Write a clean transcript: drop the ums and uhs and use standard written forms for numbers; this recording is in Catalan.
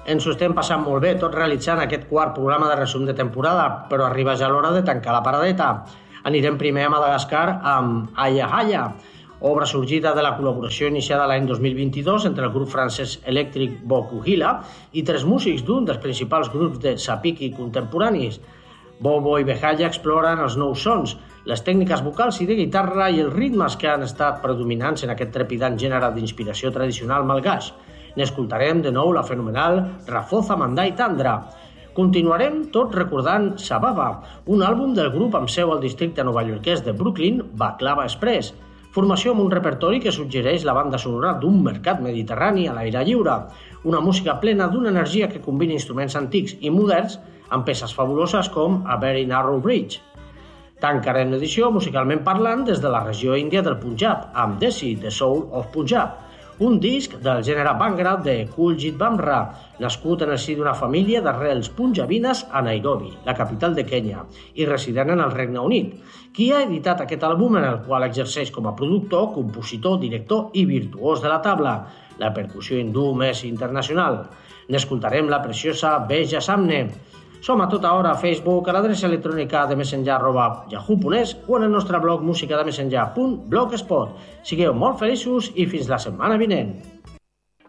Ens ho estem passant molt bé, tot realitzant aquest quart programa de resum de temporada, però arriba ja l'hora de tancar la paradeta. Anirem primer a Madagascar amb Aya Haya, obra sorgida de la col·laboració iniciada l'any 2022 entre el grup francès Electric Bokuhila i tres músics d'un dels principals grups de sapiki contemporanis. Bobo i Behaya exploren els nous sons, les tècniques vocals i de guitarra i els ritmes que han estat predominants en aquest trepidant gènere d'inspiració tradicional malgaix. N'escoltarem de nou la fenomenal Rafosa Mandai Tandra. Continuarem tot recordant Sababa, un àlbum del grup amb seu al districte novaiorquès de Brooklyn, Baklava Express, formació amb un repertori que suggereix la banda sonora d'un mercat mediterrani a l'aire lliure, una música plena d'una energia que combina instruments antics i moderns amb peces fabuloses com A Very Narrow Bridge. Tancarem l'edició musicalment parlant des de la regió índia del Punjab, amb Desi, The Soul of Punjab, un disc del gènere Bhangra de Kuljit Bamra, nascut en el si d'una família d'arrels punjabines a Nairobi, la capital de Kenya, i resident en el Regne Unit, qui ha editat aquest àlbum en el qual exerceix com a productor, compositor, director i virtuós de la tabla, la percussió hindú més internacional. N'escoltarem la preciosa Beja Samne. Som a tota hora a Facebook, a l'adreça electrònica de messenger@yahoo.es o en el nostre blog musicademessenger.blogspot. Sigueu molt feliços i fins la setmana vinent.